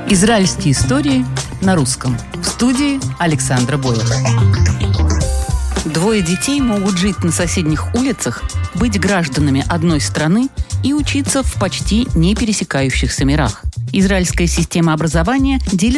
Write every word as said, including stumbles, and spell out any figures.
Израильские истории на русском. В студии Александра Боева. Двое детей могут жить на соседних улицах, быть гражданами одной страны и учиться в почти не пересекающихся мирах. Израильская система образования делит